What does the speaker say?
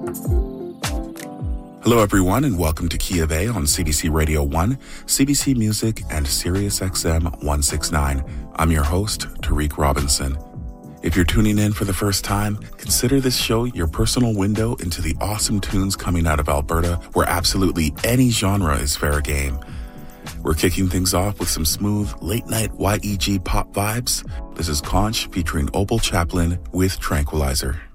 Hello, everyone, and welcome to Key of A on CBC Radio 1, CBC Music, and Sirius XM 169. I'm your host, Tariq Robinson. If you're tuning in for the first time, consider this show your personal window into the awesome tunes coming out of Alberta, where absolutely any genre is fair game. We're kicking things off with some smooth, late-night YEG pop vibes. This is Conch featuring Opal Chaplin with Tranquilizer.